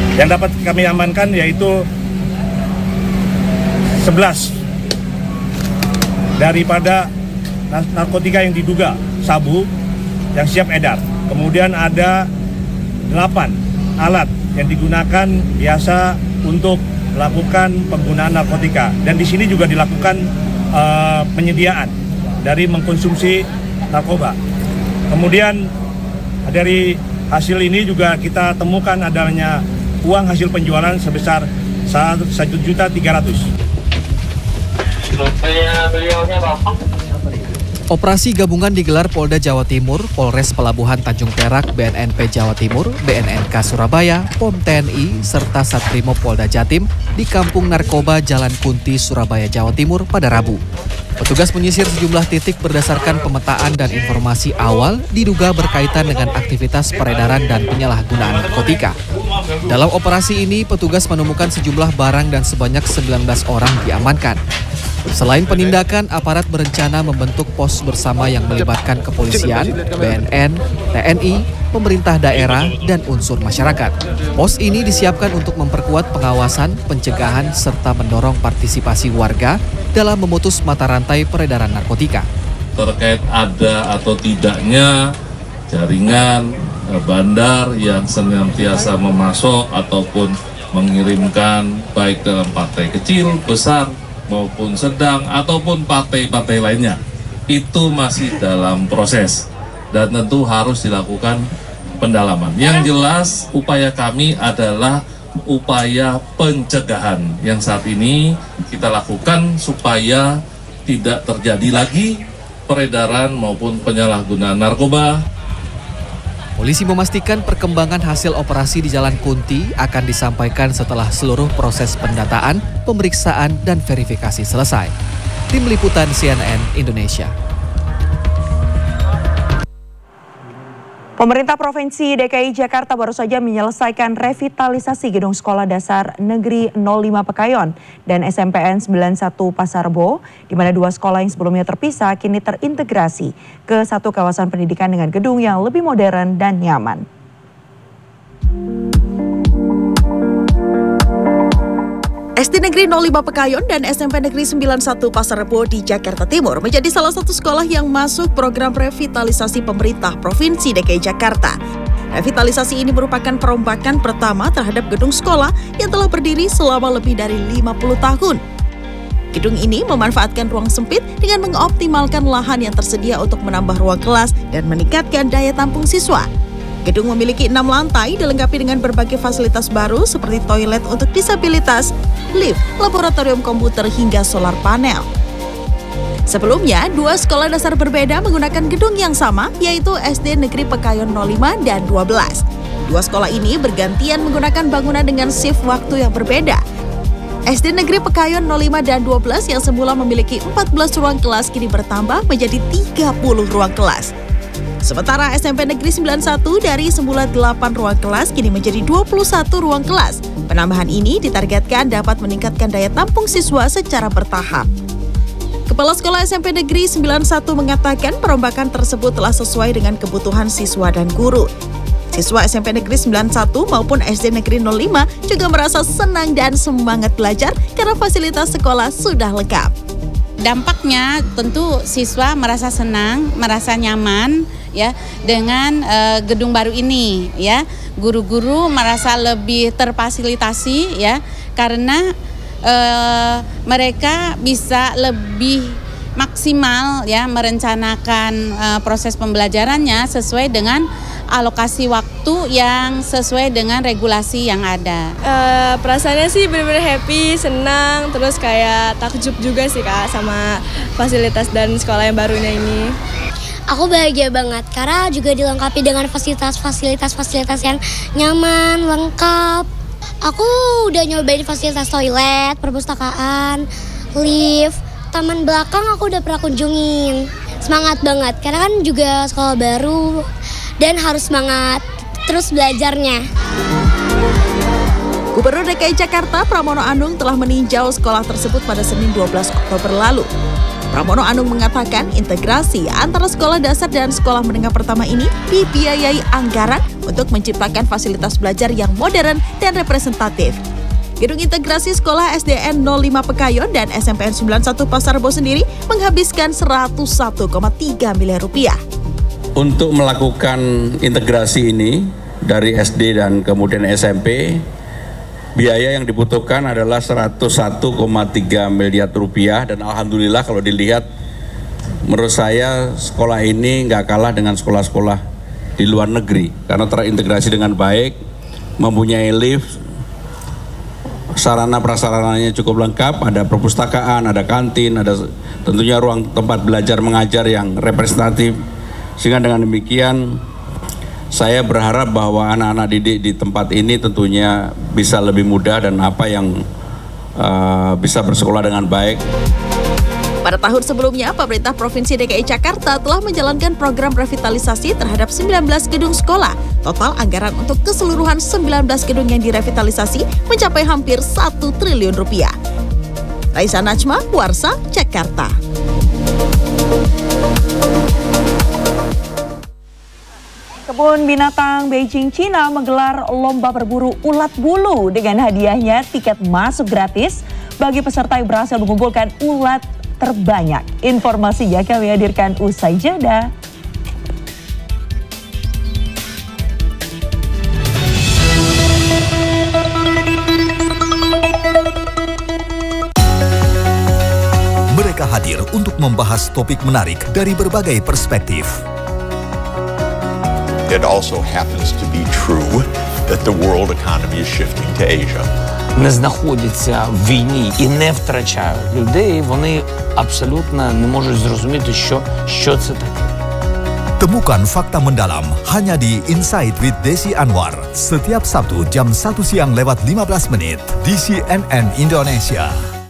Yang dapat kami amankan yaitu 11 daripada narkotika yang diduga sabu yang siap edar. Kemudian ada 8 alat yang digunakan biasa untuk melakukan penggunaan narkotika. Dan di sini juga dilakukan penyediaan dari mengkonsumsi narkoba. Kemudian dari hasil ini juga kita temukan adanya uang hasil penjualan sebesar 1.300.000. Operasi gabungan digelar Polda Jawa Timur, Polres Pelabuhan Tanjung Perak, BNNP Jawa Timur, BNNK Surabaya, POM TNI, serta Satrimo Polda Jatim di Kampung Narkoba Jalan Kunti, Surabaya, Jawa Timur pada Rabu. Petugas menyisir sejumlah titik berdasarkan pemetaan dan informasi awal diduga berkaitan dengan aktivitas peredaran dan penyalahgunaan narkotika. Dalam operasi ini, petugas menemukan sejumlah barang dan sebanyak 19 orang diamankan. Selain penindakan, aparat berencana membentuk pos bersama yang melibatkan kepolisian, BNN, TNI, pemerintah daerah, dan unsur masyarakat. Pos ini disiapkan untuk memperkuat pengawasan, pencegahan, serta mendorong partisipasi warga dalam memutus mata rantai peredaran narkotika. Terkait ada atau tidaknya jaringan bandar yang senantiasa memasok ataupun mengirimkan baik dalam partai kecil, besar, maupun sedang, ataupun partai-partai lainnya, itu masih dalam proses dan tentu harus dilakukan pendalaman. Yang jelas upaya kami adalah upaya pencegahan yang saat ini kita lakukan supaya tidak terjadi lagi peredaran maupun penyalahgunaan narkoba. Polisi memastikan perkembangan hasil operasi di Jalan Kunti akan disampaikan setelah seluruh proses pendataan, pemeriksaan, dan verifikasi selesai. Tim Liputan CNN Indonesia. Pemerintah Provinsi DKI Jakarta baru saja menyelesaikan revitalisasi Gedung Sekolah Dasar Negeri 05 Pekayon dan SMPN 91 Pasar Rebo, di mana dua sekolah yang sebelumnya terpisah kini terintegrasi ke satu kawasan pendidikan dengan gedung yang lebih modern dan nyaman. SD Negeri 05 Pekayon dan SMP Negeri 91 Pasar Rebo di Jakarta Timur menjadi salah satu sekolah yang masuk program revitalisasi pemerintah Provinsi DKI Jakarta. Revitalisasi ini merupakan perombakan pertama terhadap gedung sekolah yang telah berdiri selama lebih dari 50 tahun. Gedung ini memanfaatkan ruang sempit dengan mengoptimalkan lahan yang tersedia untuk menambah ruang kelas dan meningkatkan daya tampung siswa. Gedung memiliki 6 lantai dilengkapi dengan berbagai fasilitas baru seperti toilet untuk disabilitas, lift, laboratorium komputer hingga solar panel. Sebelumnya, dua sekolah dasar berbeda menggunakan gedung yang sama, yaitu SD Negeri Pekayon 05 dan 12. Dua sekolah ini bergantian menggunakan bangunan dengan shift waktu yang berbeda. SD Negeri Pekayon 05 dan 12 yang semula memiliki 14 ruang kelas kini bertambah menjadi 30 ruang kelas. Sementara SMP Negeri 91 dari semula 8 ruang kelas kini menjadi 21 ruang kelas. Penambahan ini ditargetkan dapat meningkatkan daya tampung siswa secara bertahap. Kepala Sekolah SMP Negeri 91 mengatakan perombakan tersebut telah sesuai dengan kebutuhan siswa dan guru. Siswa SMP Negeri 91 maupun SD Negeri 05 juga merasa senang dan semangat belajar karena fasilitas sekolah sudah lengkap. Dampaknya tentu siswa merasa senang, merasa nyaman ya dengan gedung baru ini ya. Guru-guru merasa lebih terfasilitasi ya karena mereka bisa lebih maksimal ya merencanakan proses pembelajarannya sesuai dengan alokasi waktu yang sesuai dengan regulasi yang ada. Perasaannya sih benar-benar happy, senang, terus kayak takjub juga sih Kak sama fasilitas dan sekolah yang barunya ini. Aku bahagia banget karena juga dilengkapi dengan fasilitas yang nyaman, lengkap. Aku udah nyobain fasilitas toilet, perpustakaan, lift, taman belakang aku udah pernah kunjungin. Semangat banget karena kan juga sekolah baru dan harus semangat terus belajarnya. Gubernur DKI Jakarta Pramono Anung telah meninjau sekolah tersebut pada Senin 12 Oktober lalu. Pramono Anung mengatakan integrasi antara sekolah dasar dan sekolah menengah pertama ini dibiayai anggaran untuk menciptakan fasilitas belajar yang modern dan representatif. Gedung integrasi sekolah SDN 05 Pekayon dan SMPN 91 Pasar Rebo sendiri menghabiskan 101,3 miliar rupiah. Untuk melakukan integrasi ini dari SD dan kemudian SMP, biaya yang dibutuhkan adalah 101,3 miliar rupiah dan alhamdulillah kalau dilihat menurut saya sekolah ini nggak kalah dengan sekolah-sekolah di luar negeri karena terintegrasi dengan baik, mempunyai lift, sarana prasarananya cukup lengkap, ada perpustakaan, ada kantin, ada tentunya ruang tempat belajar mengajar yang representatif, sehingga dengan demikian saya berharap bahwa anak-anak didik di tempat ini tentunya bisa lebih mudah dan bisa bersekolah dengan baik. Pada tahun sebelumnya, pemerintah Provinsi DKI Jakarta telah menjalankan program revitalisasi terhadap 19 gedung sekolah. Total anggaran untuk keseluruhan 19 gedung yang direvitalisasi mencapai hampir 1 triliun rupiah. Raisa Najma, Warsa, Jakarta. Kebun Binatang Beijing, Cina menggelar lomba berburu ulat bulu dengan hadiahnya tiket masuk gratis bagi peserta yang berhasil mengumpulkan ulat terbanyak. Informasinya kami hadirkan usai jeda. Mereka hadir untuk membahas topik menarik dari berbagai perspektif. It also happens to be true that the world economy is shifting to Asia. Не знаходяться в війні і не втрачають людей, вони абсолютно не можуть зрозуміти, що це таке. Temukan fakta mendalam hanya di Insight with Desi Anwar setiap Sabtu jam 1 siang lewat 15 menit di CNN Indonesia.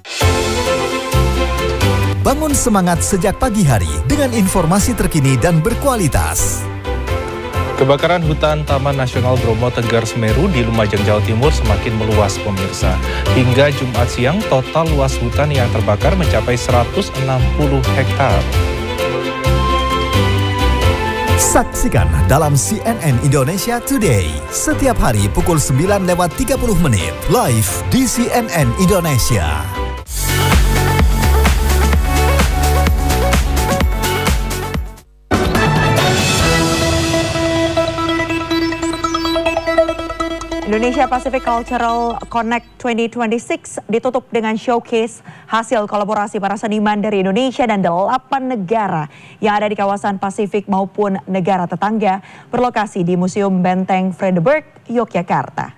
Bangun semangat sejak pagi hari dengan informasi terkini dan berkualitas. Kebakaran hutan Taman Nasional Bromo Tengger Semeru di Lumajang, Jawa Timur semakin meluas pemirsa. Hingga Jumat siang, total luas hutan yang terbakar mencapai 160 hektar. Saksikan dalam CNN Indonesia Today setiap hari pukul 9 lewat 30 menit live di CNN Indonesia. Indonesia Pacific Cultural Connect 2026 ditutup dengan showcase hasil kolaborasi para seniman dari Indonesia dan 8 negara yang ada di kawasan Pasifik maupun negara tetangga berlokasi di Museum Benteng Vredenburg, Yogyakarta.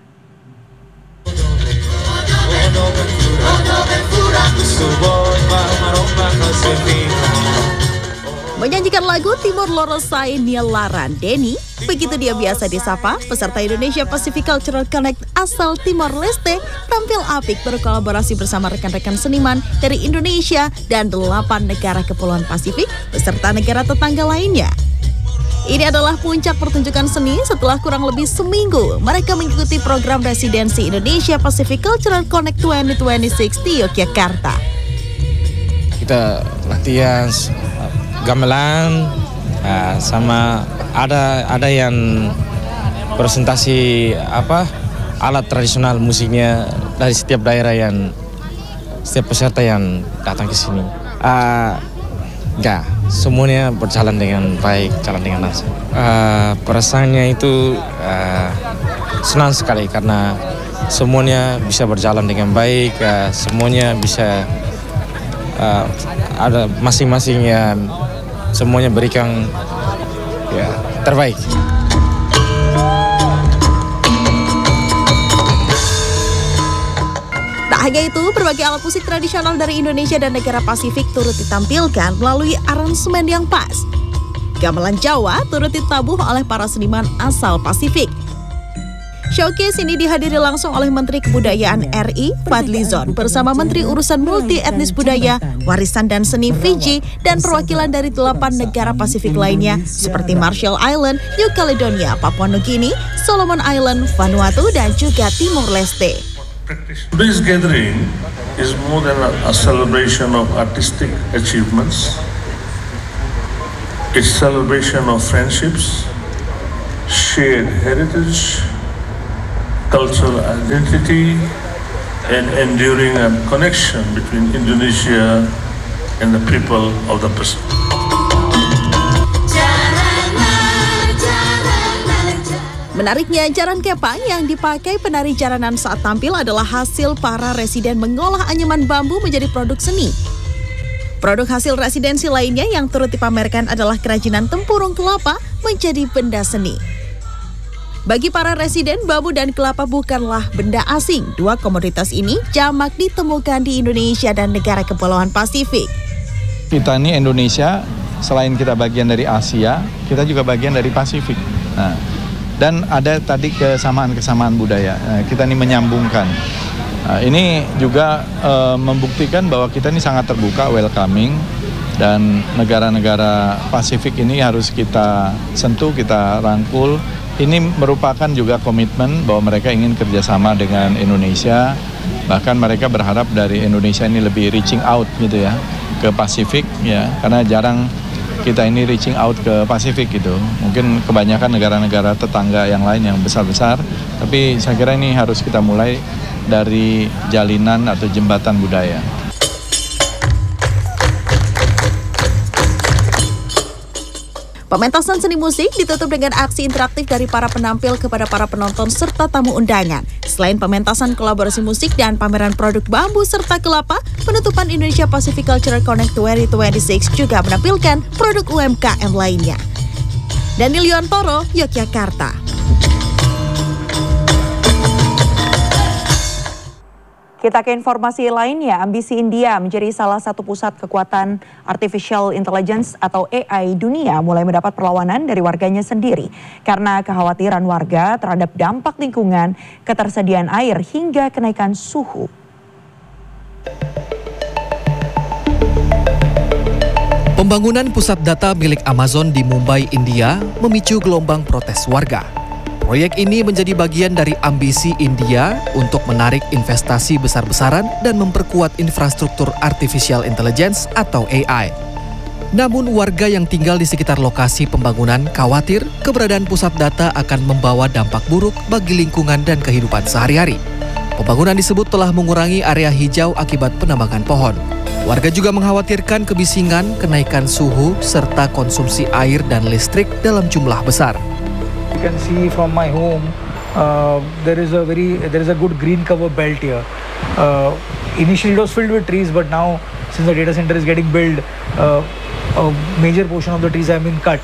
Menyanyikan lagu Timur Lorosai Nielaran Denny, begitu dia biasa disapa, peserta Indonesia Pacific Cultural Connect asal Timor Leste tampil apik berkolaborasi bersama rekan-rekan seniman dari Indonesia dan 8 negara Kepulauan Pasifik beserta negara tetangga lainnya. Ini adalah puncak pertunjukan seni setelah kurang lebih seminggu mereka mengikuti program residensi Indonesia Pacific Cultural Connect 2026 di Yogyakarta. Kita latihan gamelan, sama ada yang presentasi alat tradisional musiknya dari setiap daerah yang setiap peserta yang datang ke sini. Enggak, semuanya berjalan dengan baik, jalan dengan lancar. Perasaannya itu senang sekali karena semuanya bisa berjalan dengan baik, semuanya bisa ada masing-masing yang semuanya berikan terbaik. Tak hanya itu, berbagai alat musik tradisional dari Indonesia dan negara Pasifik turut ditampilkan melalui aransemen yang pas. Gamelan Jawa turut ditabuh oleh para seniman asal Pasifik. Showcase ini dihadiri langsung oleh Menteri Kebudayaan RI Fadlizon bersama Menteri Urusan Multi Etnis Budaya, Warisan dan Seni Fiji dan perwakilan dari 8 negara Pasifik lainnya seperti Marshall Island, New Caledonia, Papua Nugini, Solomon Island, Vanuatu dan juga Timor Leste. Today's gathering is more than a celebration of artistic achievements. It's celebration of friendships, shared heritage, cultural identity, and enduring a connection between Indonesia and the people of the Pacific. Menariknya, jaran kepang yang dipakai penari jaranan saat tampil adalah hasil para residen mengolah anyaman bambu menjadi produk seni. Produk hasil residensi lainnya yang turut dipamerkan adalah kerajinan tempurung kelapa menjadi benda seni. Bagi para residen, bambu dan kelapa bukanlah benda asing. Dua komoditas ini jamak ditemukan di Indonesia dan negara kepulauan Pasifik. Kita ini Indonesia, selain kita bagian dari Asia, kita juga bagian dari Pasifik. Nah, dan ada tadi kesamaan-kesamaan budaya. Kita ini menyambungkan. Ini juga membuktikan bahwa kita ini sangat terbuka, welcoming, dan negara-negara Pasifik ini harus kita sentuh, kita rangkul. Ini merupakan juga komitmen bahwa mereka ingin kerjasama dengan Indonesia. Bahkan mereka berharap dari Indonesia ini lebih reaching out gitu ya ke Pasifik ya, karena jarang kita ini reaching out ke Pasifik gitu. Mungkin kebanyakan negara-negara tetangga yang lain yang besar-besar, tapi saya kira ini harus kita mulai dari jalinan atau jembatan budaya. Pementasan seni musik ditutup dengan aksi interaktif dari para penampil kepada para penonton serta tamu undangan. Selain pementasan kolaborasi musik dan pameran produk bambu serta kelapa, penutupan Indonesia Pacific Cultural Connect 2026 juga menampilkan produk UMKM lainnya. Daniel Yuantoro, Yogyakarta. Kita ke informasi lainnya, ambisi India menjadi salah satu pusat kekuatan artificial intelligence atau AI dunia mulai mendapat perlawanan dari warganya sendiri karena kekhawatiran warga terhadap dampak lingkungan, ketersediaan air hingga kenaikan suhu. Pembangunan pusat data milik Amazon di Mumbai, India memicu gelombang protes warga. Proyek ini menjadi bagian dari ambisi India untuk menarik investasi besar-besaran dan memperkuat infrastruktur artificial intelligence atau AI. Namun warga yang tinggal di sekitar lokasi pembangunan khawatir keberadaan pusat data akan membawa dampak buruk bagi lingkungan dan kehidupan sehari-hari. Pembangunan disebut telah mengurangi area hijau akibat penambangan pohon. Warga juga mengkhawatirkan kebisingan, kenaikan suhu, serta konsumsi air dan listrik dalam jumlah besar. You can see from my home, there is a good green cover belt here. Initially it was filled with trees, but now since the data center is getting built, a major portion of the trees have been cut.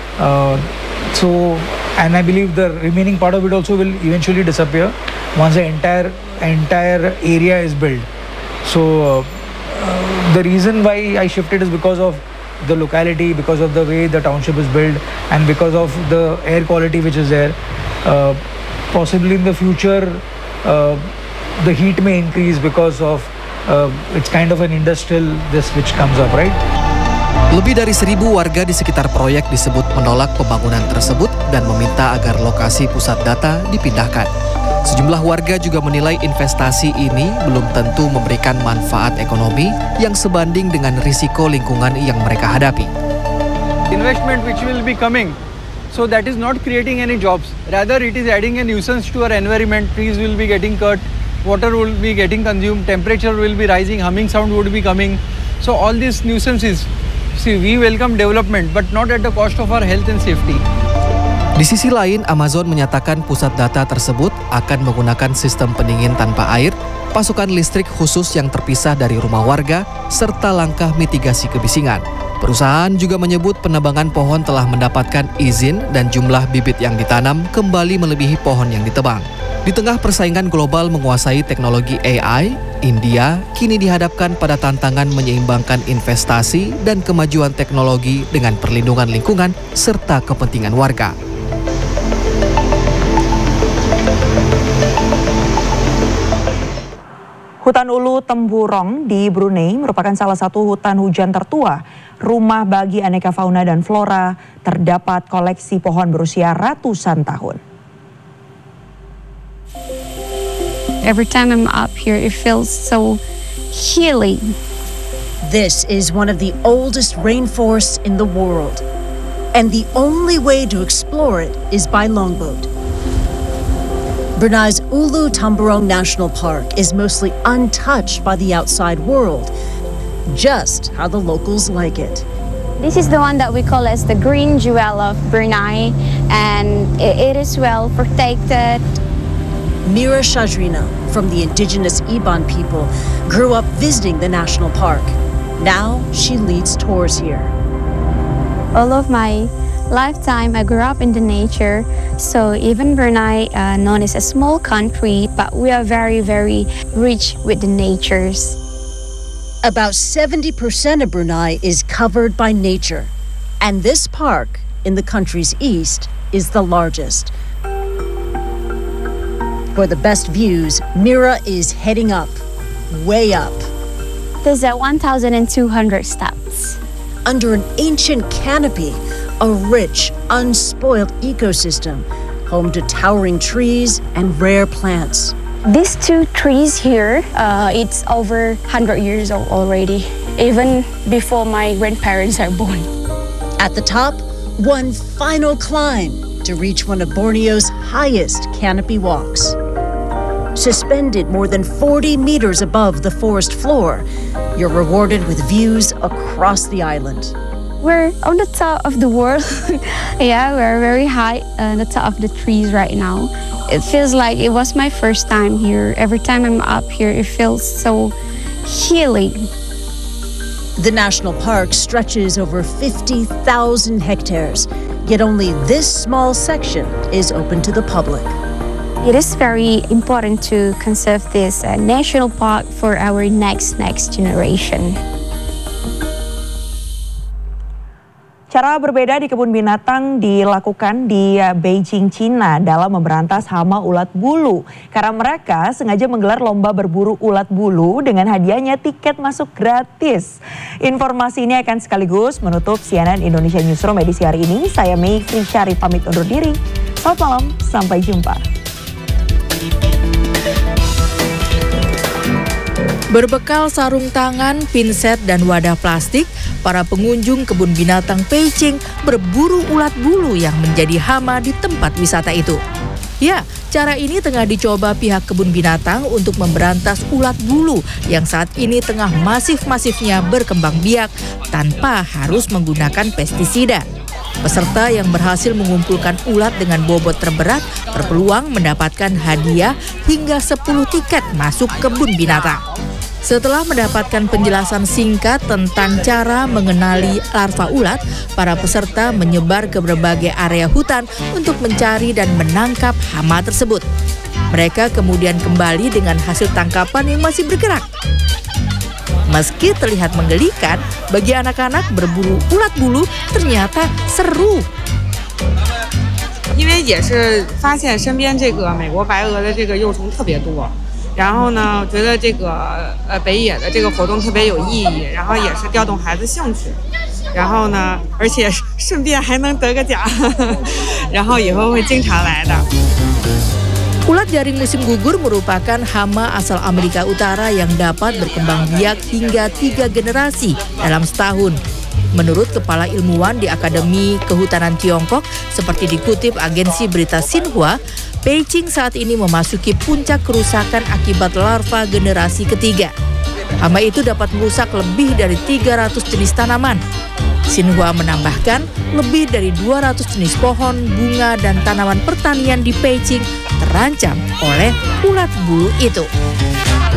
And I believe the remaining part of it also will eventually disappear once the entire area is built. So the reason why I shifted is because of the locality, because of the way the township is built, and because of the air quality which is there. Possibly in the future, the heat may increase because of it's kind of an industrial this which comes up, right? Lebih dari 1.000 warga di sekitar proyek disebut menolak pembangunan tersebut dan meminta agar lokasi pusat data dipindahkan. Sejumlah warga juga menilai investasi ini belum tentu memberikan manfaat ekonomi yang sebanding dengan risiko lingkungan yang mereka hadapi. Investment which will be coming, so that is not creating any jobs. Rather, it is adding a nuisance to our environment. Trees will be getting cut, water will be getting consumed, temperature will be rising, humming sound would be coming. So all these nuisances, see, we welcome development, but not at the cost of our health and safety. Di sisi lain, Amazon menyatakan pusat data tersebut akan menggunakan sistem pendingin tanpa air, pasokan listrik khusus yang terpisah dari rumah warga, serta langkah mitigasi kebisingan. Perusahaan juga menyebut penebangan pohon telah mendapatkan izin dan jumlah bibit yang ditanam kembali melebihi pohon yang ditebang. Di tengah persaingan global menguasai teknologi AI, India kini dihadapkan pada tantangan menyeimbangkan investasi dan kemajuan teknologi dengan perlindungan lingkungan serta kepentingan warga. Hutan Ulu Temburong di Brunei merupakan salah satu hutan hujan tertua. Rumah bagi aneka fauna dan flora, terdapat koleksi pohon berusia ratusan tahun. Every time I'm up here, it feels so healing. This is one of the oldest rainforests in the world, and the only way to explore it is by longboat. Brunei's Ulu Tamborong National Park is mostly untouched by the outside world, just how the locals like it. This is the one that we call as the green jewel of Brunei, and it is well protected. Mira Shadrina, from the indigenous Iban people, grew up visiting the national park. Now she leads tours here. All of my lifetime, I grew up in the nature, so even Brunei, known as a small country, but we are very, very rich with the natures. About 70% of Brunei is covered by nature, and this park in the country's east is the largest. For the best views, Mira is heading up, way up. There's 1,200 steps. Under an ancient canopy, a rich, unspoiled ecosystem, home to towering trees and rare plants. These two trees here, it's over 100 years old already, even before my grandparents are born. At the top, one final climb to reach one of Borneo's highest canopy walks. Suspended more than 40 meters above the forest floor, you're rewarded with views across the island. We're on the top of the world. Yeah, we're very high on the top of the trees right now. It feels like it was my first time here. Every time I'm up here, it feels so healing. The national park stretches over 50,000 hectares, yet only this small section is open to the public. It is very important to conserve this national park for our next generation. Cara berbeda di kebun binatang dilakukan di Beijing, Cina dalam memberantas hama ulat bulu. Karena mereka sengaja menggelar lomba berburu ulat bulu dengan hadiahnya tiket masuk gratis. Informasi ini akan sekaligus menutup CNN Indonesia Newsroom edisi hari ini. Saya Mayfri Syarif pamit undur diri. Selamat malam, sampai jumpa. Berbekal sarung tangan, pinset, dan wadah plastik, para pengunjung kebun binatang Beijing berburu ulat bulu yang menjadi hama di tempat wisata itu. Ya, cara ini tengah dicoba pihak kebun binatang untuk memberantas ulat bulu yang saat ini tengah masif-masifnya berkembang biak tanpa harus menggunakan pestisida. Peserta yang berhasil mengumpulkan ulat dengan bobot terberat berpeluang mendapatkan hadiah hingga 10 tiket masuk kebun binatang. Setelah mendapatkan penjelasan singkat tentang cara mengenali larva ulat, para peserta menyebar ke berbagai area hutan untuk mencari dan menangkap hama tersebut. Mereka kemudian kembali dengan hasil tangkapan yang masih bergerak. Meski terlihat menggelikan, bagi anak-anak berburu ulat bulu ternyata seru. 因为也是发现身边这个美国白鹅的这个幼虫特别多，然后呢，觉得这个北野的这个活动特别有意义，然后也是调动孩子兴趣，然后呢，而且顺便还能得个奖，然后以后会经常来的。 Ulat jaring musim gugur merupakan hama asal Amerika Utara yang dapat berkembang biak hingga 3 generasi dalam setahun. Menurut kepala ilmuwan di Akademi Kehutanan Tiongkok, seperti dikutip agensi berita Xinhua, Beijing saat ini memasuki puncak kerusakan akibat larva generasi ketiga. Hama itu dapat merusak lebih dari 300 jenis tanaman. Xinhua menambahkan, lebih dari 200 jenis pohon, bunga, dan tanaman pertanian di Beijing terancam oleh ulat bulu itu.